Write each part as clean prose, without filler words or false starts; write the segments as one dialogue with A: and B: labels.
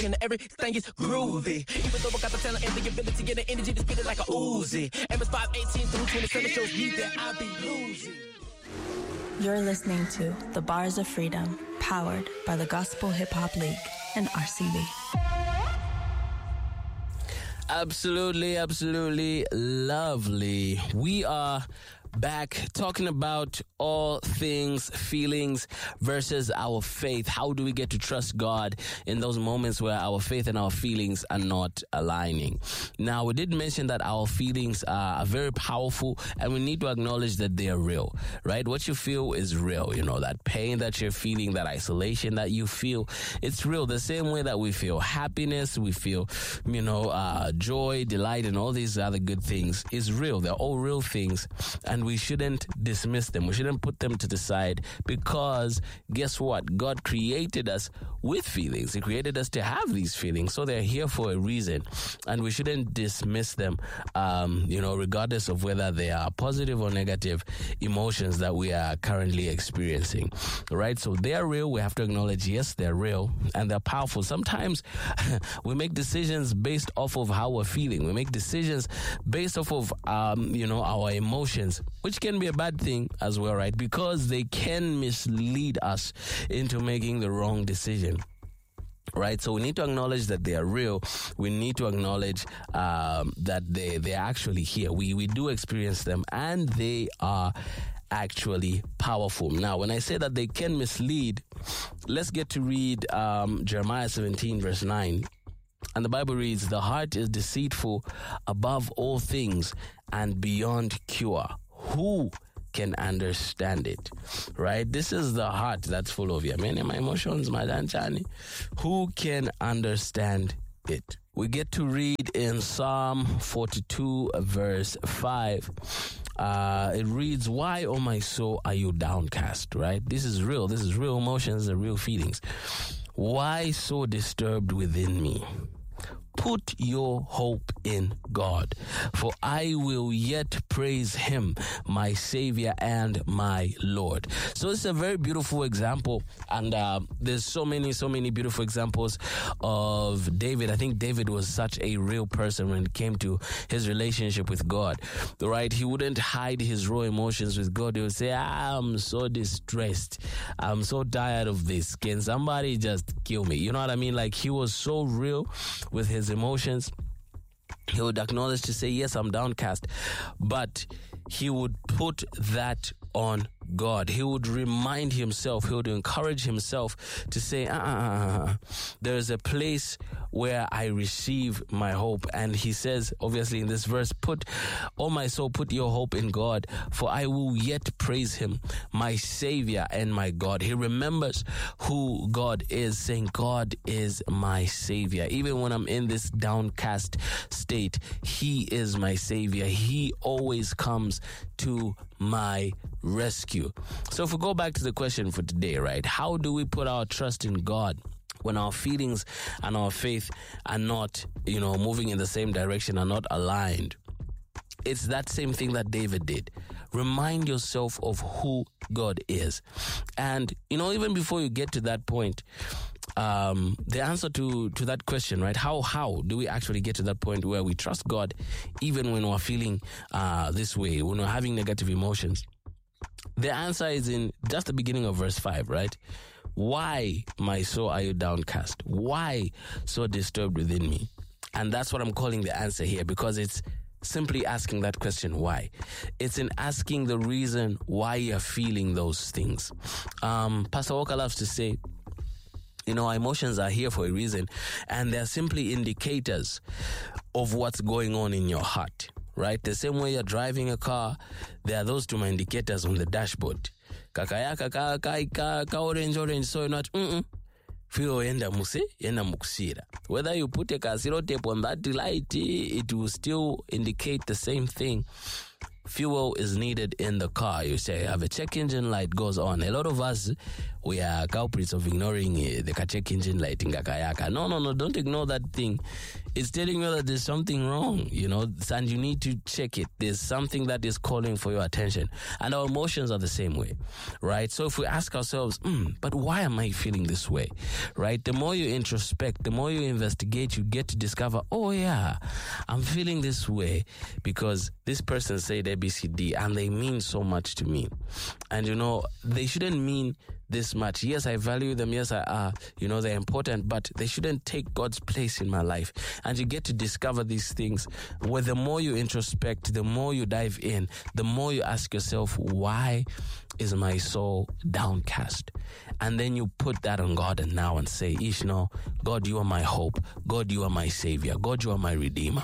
A: and everything is groovy. Even though I got the talent and the ability and the energy to spit it like a Uzi. Amos 5:18 through 27 shows me that I be losing.
B: You're listening to The Bars of Freedom, powered by the Gospel Hip Hop League and RCB.
C: Absolutely, absolutely lovely. We are back talking about all things feelings versus our faith. How do we get to trust God in those moments where our faith and our feelings are not aligning? Now, we did mention that our feelings are very powerful and we need to acknowledge that they are real, right? What you feel is real. You know, that pain that you're feeling, that isolation that you feel, it's real. The same way that we feel happiness, we feel, joy, delight, and all these other good things is real. They're all real things, and we shouldn't dismiss them. We shouldn't put them to the side, because guess what? God created us with feelings. He created us to have these feelings, so they're here for a reason, and we shouldn't dismiss them, regardless of whether they are positive or negative emotions that we are currently experiencing, right? So they're real. We have to acknowledge, yes, they're real, and they're powerful. Sometimes we make decisions based off of how we're feeling. We make decisions based off of, our emotions, which can be a bad thing as well, right? Because they can mislead us into making the wrong decision. Right, so we need to acknowledge that they are real. We need to acknowledge that they're actually here. We do experience them, and they are actually powerful. Now, when I say that they can mislead, let's get to read Jeremiah 17, verse 9. And the Bible reads, "The heart is deceitful above all things and beyond cure. Who can understand it?" Right? This is the heart that's full of my emotions, my danchani. Who can understand it? We get to read in Psalm 42, verse 5. It reads, "Why, O my soul, are you downcast?" Right? This is real. This is real emotions and real feelings. "Why so disturbed within me? Put your hope in God, for I will yet praise him, my Savior and my Lord." So it's a very beautiful example, and there's so many beautiful examples of David. I think David was such a real person when it came to his relationship with God, right? He wouldn't hide his raw emotions with God. He would say, "I'm so distressed. I'm so tired of this. Can somebody just kill me?" You know what I mean? Like, he was so real with his emotions. He would acknowledge to say, "Yes, I'm downcast," but he would put that on God. He would remind himself, he would encourage himself to say, there is a place where I receive my hope. And he says, obviously in this verse, "Oh my soul, put your hope in God, for I will yet praise him, my Savior and my God." He remembers who God is, saying, "God is my Savior. Even when I'm in this downcast state, he is my Savior. He always comes to my rescue." So if we go back to the question for today, right? How do we put our trust in God when our feelings and our faith are not, moving in the same direction, are not aligned? It's that same thing that David did. Remind yourself of who God is. And, even before you get to that point, the answer to that question, right? How do we actually get to that point where we trust God even when we're feeling this way, when we're having negative emotions? The answer is in just the beginning of verse 5, right? "Why, my soul, are you downcast? Why so disturbed within me?" And that's what I'm calling the answer here, because it's simply asking that question, why. It's in asking the reason why you're feeling those things. Pastor Walker loves to say, our emotions are here for a reason, and they're simply indicators of what's going on in your heart, right? The same way you're driving a car, there are those two indicators on the dashboard. Ka orange, so you're not, feel yenda mukusira. Whether you put a zero tape on that light, it will still indicate the same thing. Fuel is needed in the car. You say, have a check engine light goes on. A lot of us, we are culprits of ignoring the check engine light in Gakayaka. No, don't ignore that thing. it's telling you that there's something wrong, and you need to check it. There's something that is calling for your attention. And our emotions are the same way, right? So if we ask ourselves, but why am I feeling this way, right? The more you introspect, the more you investigate, you get to discover, oh yeah, I'm feeling this way because this person said ABCD and they mean so much to me. And they shouldn't mean this much. Yes, I value them. Yes, they're important, but they shouldn't take God's place in my life. And you get to discover these things where the more you introspect, the more you dive in, the more you ask yourself, why is my soul downcast? And then you put that on God and say, God, you are my hope. God, you are my savior. God, you are my redeemer.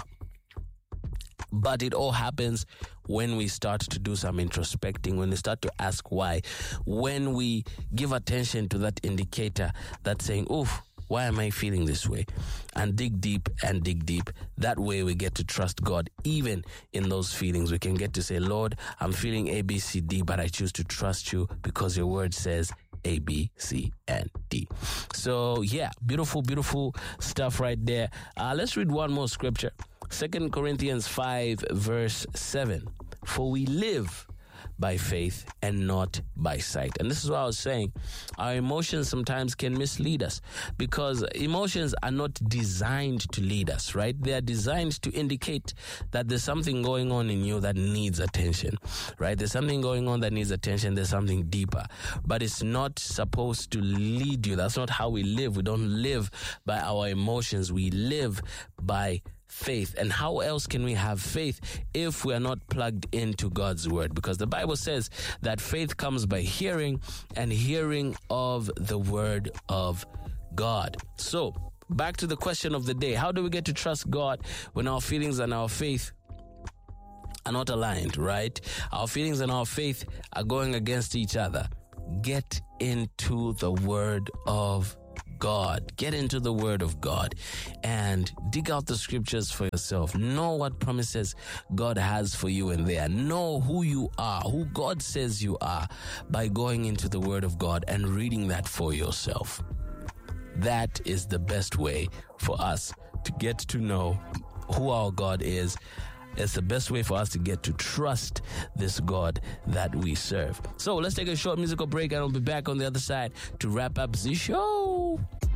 C: But it all happens when we start to do some introspecting, when we start to ask why, when we give attention to that indicator that's saying, oof, why am I feeling this way? And dig deep and dig deep. That way we get to trust God even in those feelings. We can get to say, Lord, I'm feeling A, B, C, D, but I choose to trust you because your word says A, B, C, and D. So yeah, beautiful, beautiful stuff right there. Let's read one more scripture. 2 Corinthians 5 verse 7. For we live by faith and not by sight. And this is what I was saying. Our emotions sometimes can mislead us because emotions are not designed to lead us, right? They are designed to indicate that there's something going on in you that needs attention, right? There's something going on that needs attention. There's something deeper, but it's not supposed to lead you. That's not how we live. We don't live by our emotions. We live by faith. And how else can we have faith if we are not plugged into God's word? Because the Bible says that faith comes by hearing, and hearing of the word of God. So back to the question of the day. How do we get to trust God when our feelings and our faith are not aligned, right? Our feelings and our faith are going against each other. Get into the word of God. Get into the word of God and dig out the scriptures for yourself. Know what promises God has for you in there. Know who you are, who God says you are, by going into the word of God and reading that for yourself. That is the best way for us to get to know who our God is. It's the best way for us to get to trust this God that we serve. So let's take a short musical break and I'll be back on the other side to wrap up the show.